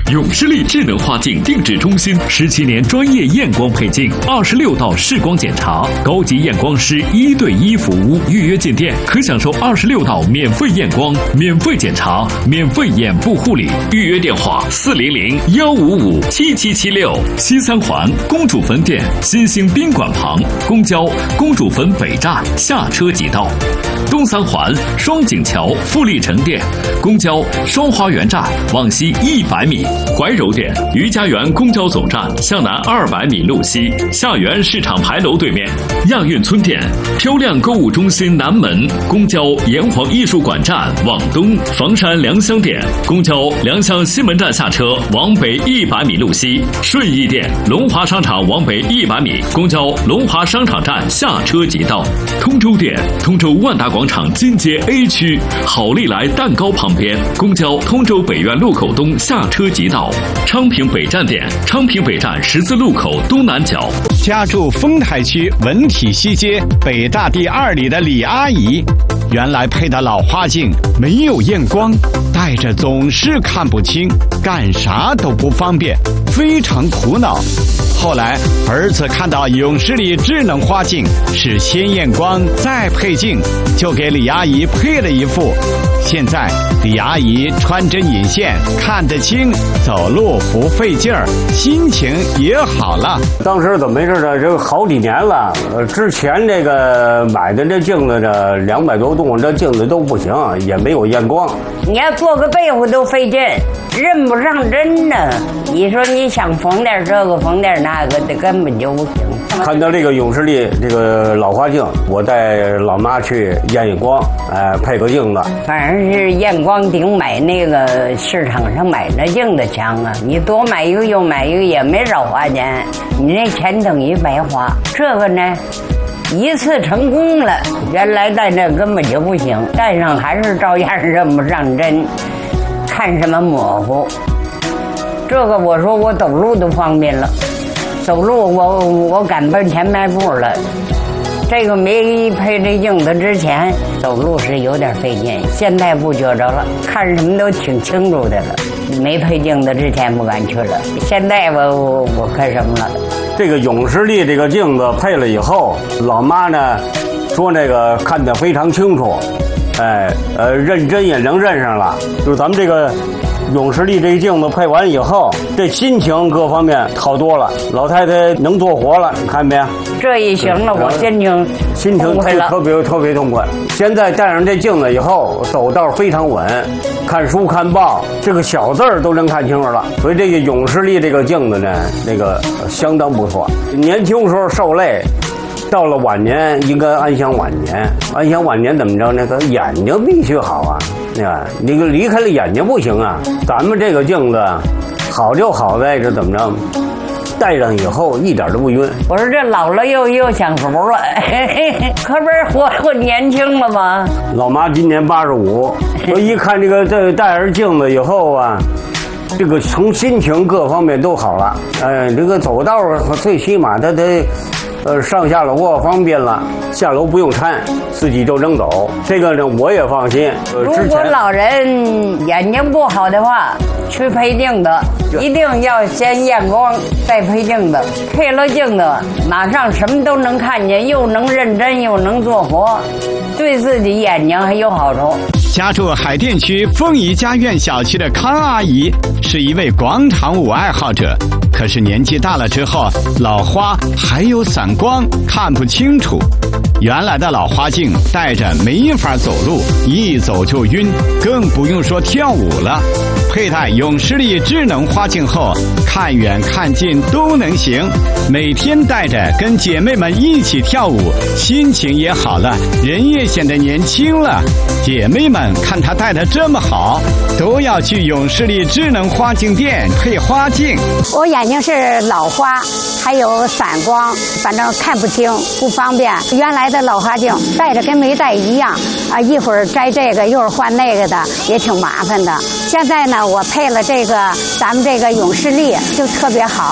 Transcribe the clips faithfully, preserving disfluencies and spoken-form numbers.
永视力智能花镜定制中心十七年专业验光配镜，二十六道视光检查，高级验光师一对一服务。预约进店可享受二十六道免费验光、免费检查、免费眼部护理。预约电话：四零零幺五五七七七六。西三环公主坟店新兴宾馆旁，公交公主坟北站下车即到。东三环双井桥富力城店，公交双花园站往西一百米。怀柔店余家园公交总站向南二百米路西，下园市场牌楼对面。亚运村店漂亮购物中心南门，公交炎黄艺术馆站往东。房山良乡店公交良乡西门站下车往北一百米路西。顺义店龙华商场往北一百米，公交龙华商场站下车即到。通州店通州万达广场金街 A 区好利来蛋糕旁边，公交通州北苑路口东下车即到。昌平北站店昌平北站十字路口东南角。 家住丰台区文体西街北大第二里的李阿姨，原来配的老花镜没有验光，戴着总是看不清，干啥都不方便，非常苦恼。后来儿子看到永视力智能花镜是先验光再配镜，就给李阿姨配了一副。现在李阿姨穿针引线看得清，走路不费劲儿，心情也好了。 当时怎么回事呢？这好几年了，呃，之前这个买的这镜子这两百多度，这镜子都不行，也没有验光。 你要做个被子都费劲，认不上针呢。你说你想缝点这个缝点那个的，根本就不行。 看到这个永视力这个老花镜，我带老妈去验验光，哎、呃，配个镜子。 反正是验光顶买那个市场上买的镜子强啊！你多买一个又买一个也没少花钱，你那钱等于白花。这个呢，一次成功了，原来戴这根本就不行，戴上还是照样认不上针，看什么模糊。这个我说我走路都方便了。走路我我赶奔前迈步了，这个没配这镜子之前走路是有点费劲，现在不觉着了，看什么都挺清楚的了。没配镜子之前不敢去了，现在我我我看什么了？ 这个永视力这个镜子配了以后，老妈呢说那个看得非常清楚，哎呃认真也能认上了，就是咱们这个。永视力这个镜子配完以后，这心情各方面好多了，老太太能做活了，你看没？ 这一行了，我心情心情特别特别痛快。现在戴上这镜子以后，走道非常稳，看书看报，这个小字儿都能看清楚了。所以这个永视力这个镜子呢，那个相当不错。年轻时候受累。到了晚年应该安享晚年，安享晚年怎么着？那个眼睛必须好啊，那个那个离开了眼睛不行啊。咱们这个镜子好就好在这怎么着？戴上以后一点都不晕。 我说这老了又又享福了，可不是活活年轻了吗？ 老妈今年八十五，我一看这个这戴上镜子以后啊。这个从心情各方面都好了，哎，这个走道最起码他得，呃，上下楼方便了，下楼不用搀，自己就能走。这个呢，我也放心。 呃、如果老人眼睛不好的话，去配镜子，一定要先验光，再配镜子。配了镜子，马上什么都能看见，又能认真，又能做活，对自己眼睛还有好处。 家住海淀区凤仪家苑小区的康阿姨是一位广场舞爱好者，可是年纪大了之后，老花还有散光，看不清楚。原来的老花镜戴着没法走路，一走就晕，更不用说跳舞了。佩戴永视力智能花镜后，看远看近都能行。每天戴着跟姐妹们一起跳舞，心情也好了，人也显得年轻了。姐妹们看她戴得这么好，都要去永视力智能花镜店配花镜。 我眼睛是老花，还有散光，反正看不清，不方便。原来的老花镜戴着跟没戴一样啊，一会儿摘这个，一会儿换那个的，也挺麻烦的。现在呢，我配了这个咱们这个永视力就特别好，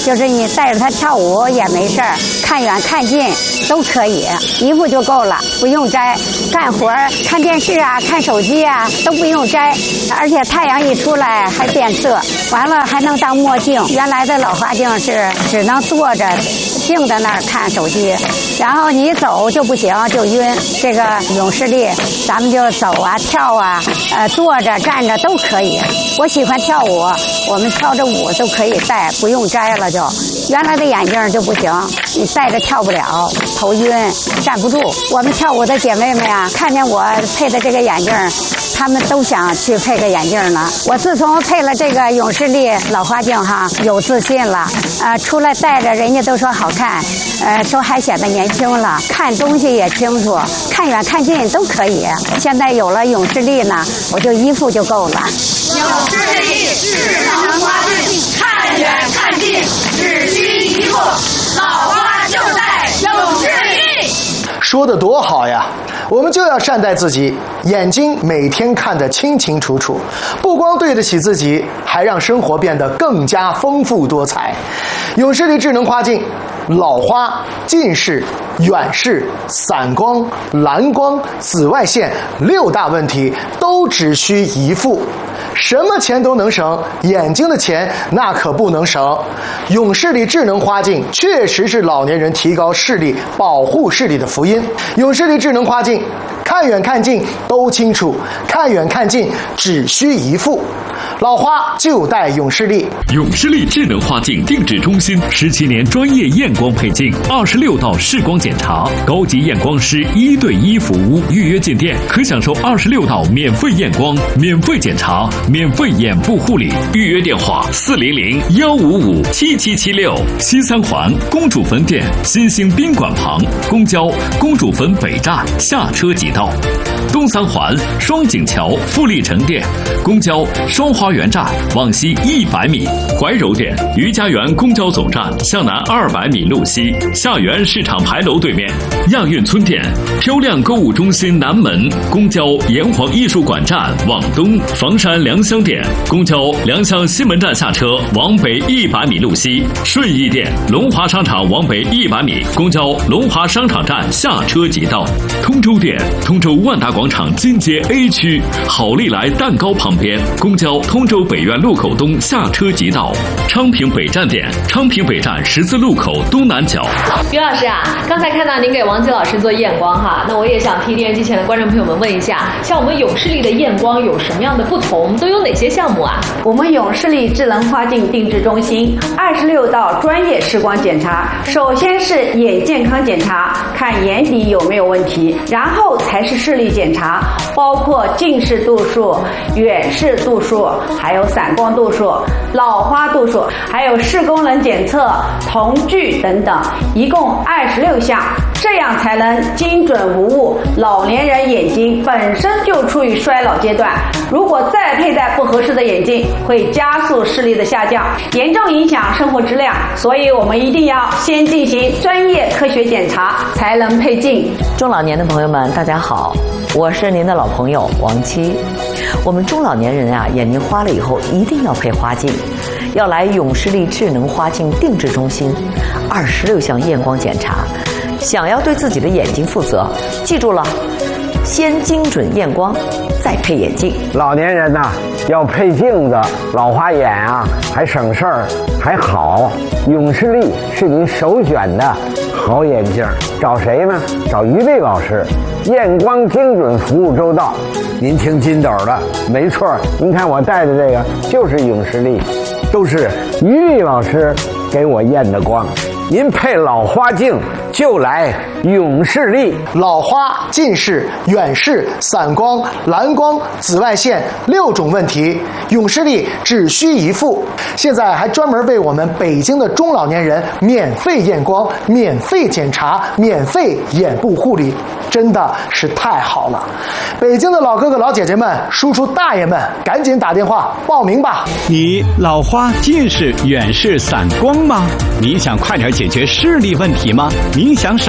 就是你带着它跳舞也没事儿，看远看近都可以，一副就够了，不用摘。干活看电视啊，看手机啊都不用摘，而且太阳一出来还变色，完了还能当墨镜。原来的老花镜是只能坐着静在那儿看手机，然后你走就不行，就晕。这个永视力咱们就走啊跳啊，呃坐着站着都可以。我喜欢跳舞，我们跳着舞都可以戴，不用摘了就。原来的眼镜就不行，你戴着跳不了，头晕站不住。我们跳舞的姐妹们呀，看见我配的这个眼镜，她们都想去配个眼镜呢。我自从配了这个永视力老花镜哈，有自信了，呃，出来戴着人家都说好看，呃，说还显得年轻了，看东西也清楚，看远看近都可以。现在有了永视力呢，我就一副就够了。 永视力智能花镜，看远看近只需一副，老花就戴永视力。 说得多好呀！我们就要善待自己，眼睛每天看得清清楚楚，不光对得起自己，还让生活变得更加丰富多彩。永视力智能花镜，老花、近视、远视、散光、蓝光、紫外线六大问题都只需一副。什么钱都能省，眼睛的钱那可不能省。永视力智能花镜确实是老年人提高视力、保护视力的福音。永视力智能花镜，看远看近都清楚，看远看近只需一副。老花就戴永视力。 永视力智能花镜定制中心十七年专业验光配镜，二十六道视光检查，高级验光师一对一服务。预约进店可享受二十六道免费验光、免费检查、免费眼部护理。预约电话：四零零幺五五七七七六。西三环公主坟店新兴宾馆旁，公交公主坟北站下车即到。东三环双井桥富力城店，公交双花园站往西一百米。怀柔店余家园公交总站向南二百米路西，下园市场牌楼对面。亚运村店漂亮购物中心南门，公交炎黄艺术馆站往东。房山良乡店公交良乡西门站下车往北一百米路西。顺义店龙华商场往北一百米，公交龙华商场站下车即到。通州店通州万达广场金街 A 区好利来蛋糕旁边，公交通州北苑路口东下车即到。昌平北站店昌平北站十字路口东南角。 于老师啊，刚才看到您给王吉老师做验光哈，那我也想替电视机前的观众朋友们问一下，像我们永视力的验光有什么样的不同，都有哪些项目啊？ 我们永视力智能花镜定制中心二十六道专业视光检查，首先是眼健康检查，看眼底有没有问题，然后才是视力检查，包括近视度数、远视度数，还有散光度数、老花度数，还有视功能检测、瞳距等等，一共二十六项，这样才能精准无误。老年人眼睛本身就处于衰老阶段，如果再佩戴不合适的眼镜，会加速视力的下降，严重影响生活质量。所以我们一定要先进行专业科学检查，才能配镜。 中老年的朋友们，大家好，我是您的老朋友王七。我们中老年人啊，眼睛花了以后一定要配花镜，要来永视力智能花镜定制中心，二十六项验光检查。想要对自己的眼睛负责，记住了，先精准验光，再配眼镜。 老年人呐、啊，要配镜子，老花眼啊，还省事儿，还好。永视力是您首选的好眼镜，找谁呢？找于丽老师，验光精准，服务周到。您听金斗的，没错。您看我戴的这个就是永视力，都是于丽老师给我验的光。您配老花镜就来永视力。 老花、近视、远视、散光、蓝光、紫外线六种问题，永视力只需一副。现在还专门为我们北京的中老年人免费验光、免费检查、免费眼部护理，真的是太好了。北京的老哥哥老姐姐们、叔叔大爷们，赶紧打电话报名吧。 你老花、近视、远视、散光吗？你想快点解决视力问题吗？你想少花钱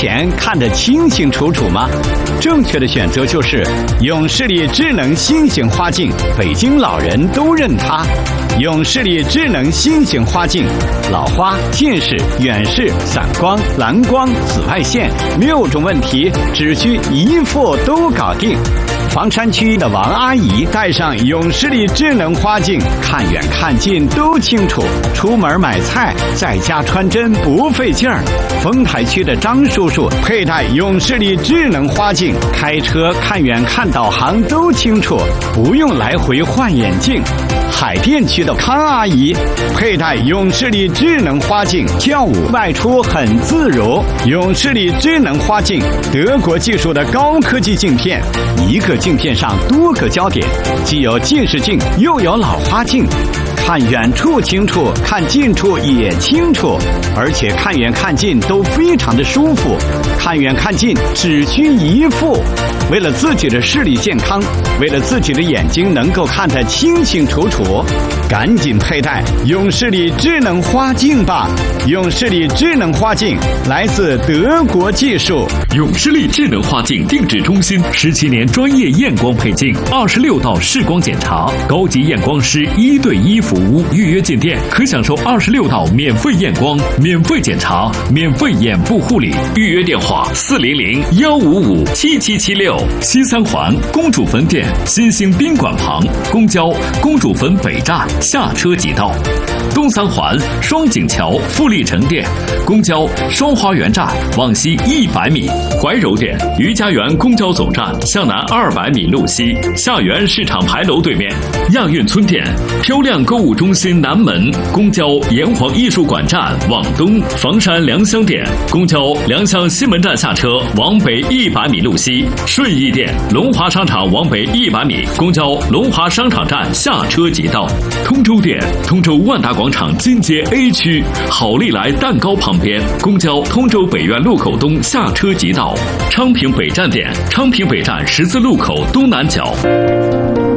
前看得清清楚楚吗？正确的选择就是永视力智能新型花镜，北京老人都认它。永视力智能新型花镜，老花、近视、远视、散光、蓝光、紫外线六种问题只需一副都搞定。房山区的王阿姨戴上永视力智能花镜，看远看近都清楚，出门买菜在家穿针不费劲儿。丰台区的张叔叔佩戴永视力智能花镜，开车看远看导航都清楚，不用来回换眼镜。海淀区的康阿姨佩戴永视力智能花镜，跳舞外出很自如。永视力智能花镜，德国技术的高科技镜片，一个镜片上多个焦点，既有近视镜又有老花镜，看远处清楚，看近处也清楚，而且看远看近都非常的舒服，看远看近只需一副。为了自己的视力健康，为了自己的眼睛能够看得清清楚楚，赶紧佩戴永视力智能花镜吧！永视力智能花镜来自德国技术。 永视力智能花镜定制中心十七年专业验光配镜，二十六道视光检查，高级验光师一对一服务，预约进店可享受二十六道免费验光、免费检查、免费眼部护理。预约电话：四零零幺五五七七七六。西三环公主坟店新兴宾馆旁，公交公主坟北站下车即到。东三环双井桥富力城店，公交双花园站往西一百米。怀柔店余家园公交总站向南二百米路西，下园市场牌楼对面。亚运村店漂亮购物中心南门，公交炎黄艺术馆站往东。房山良乡店公交良乡西门站下车往北一百米路西。顺义店龙华商场往北一百米，公交龙华商场站下车即到。通州店通州万达广场金街 A 区好利来蛋糕旁边，公交通州北苑路口东下车即到。昌平北站店昌平北站十字路口东南角。